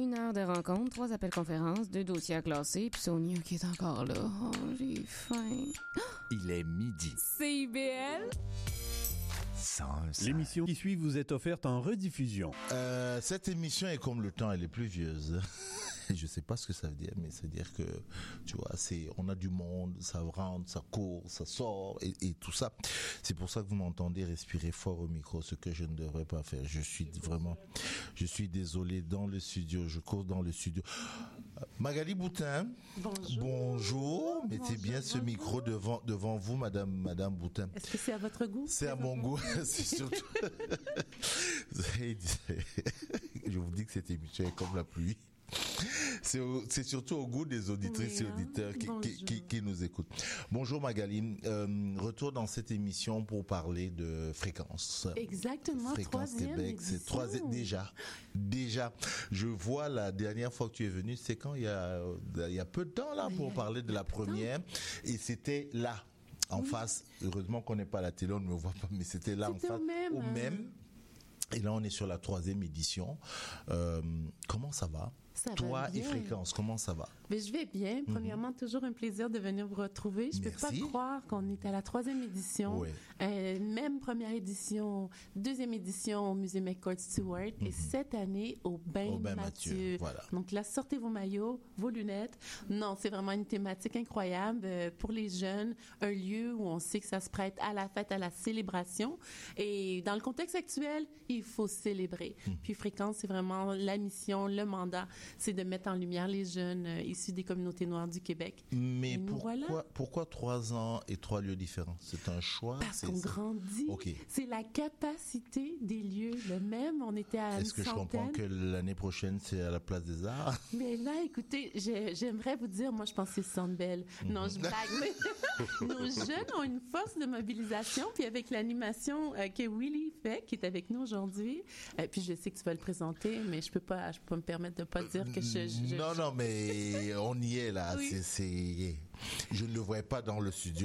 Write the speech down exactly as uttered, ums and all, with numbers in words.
Une heure de rencontre, trois appels conférences, deux dossiers à classer, puis Sonia qui est encore là. Oh, j'ai faim. Il est midi. C I B L. L'émission qui suit vous est offerte en rediffusion. Euh, cette émission est comme le temps, elle est pluvieuse. Je sais pas ce que ça veut dire, mais ça veut dire que, tu vois, c'est, on a du monde, ça rentre, ça court, ça sort, et, et tout ça. C'est pour ça que vous m'entendez respirer fort au micro, ce que je ne devrais pas faire. Je suis vraiment, je suis désolé, dans le studio, je cours dans le studio. Magali Boutin. Bonjour. Bonjour. Mettez Bonjour, bien ce bonjour. micro devant, devant vous, madame, madame Boutin. Est-ce que c'est à votre goût? C'est à mon goût, c'est surtout. Je vous dis que cette émission est comme la pluie. C'est, au, c'est surtout au goût des auditrices oui, et auditeurs qui, qui, qui, qui nous écoutent. Bonjour Magali, euh, retour dans cette émission pour parler de Fréquence. Exactement, Fréquence Québec, édition. c'est trois déjà, déjà. Je vois la dernière fois que tu es venue, c'est quand il y a, il y a peu de temps là pour parler de la première, et c'était là. En oui. face, heureusement qu'on n'est pas à la télé, on ne me voit pas, mais c'était là c'était en face, au même. au même. Et là, on est sur la troisième édition. Euh, comment ça va? Ça Toi va bien. Et Fréquence, comment ça va? Mais je vais bien. Premièrement, mm-hmm. toujours un plaisir de venir vous retrouver. Je ne peux pas croire qu'on est à la troisième édition. Oui. Euh, même première édition, deuxième édition au musée McCourt Stewart mm-hmm. et cette année au Bain, au Bain Mathieu. Mathieu. Voilà. Donc là, sortez vos maillots, vos lunettes. Non, c'est vraiment une thématique incroyable euh, pour les jeunes. Un lieu où on sait que ça se prête à la fête, à la célébration. Et dans le contexte actuel, il faut célébrer. Mm-hmm. Puis Fréquence, c'est vraiment la mission, le mandat. C'est de mettre en lumière les jeunes euh, issus des communautés noires du Québec. Mais pourquoi, voilà. pourquoi trois ans et trois lieux différents? C'est un choix? Parce c'est, qu'on c'est... grandit. Okay. C'est la capacité des lieux. Le même, on était à Est-ce une que centaine. je comprends que l'année prochaine, c'est à la Place des Arts? Mais là, écoutez, j'ai, j'aimerais vous dire, moi, je pense que c'est le Centre Bell. Mm-hmm. Non, je blague, mais nos jeunes ont une force de mobilisation. Puis avec l'animation euh, que Willy fait, qui est avec nous aujourd'hui, euh, puis je sais que tu vas le présenter, mais je peux pas, je peux pas me permettre de pas dire que je... je non, je... non, mais on y est là. Oui. C'est, c'est... Je ne le voyais pas dans le studio.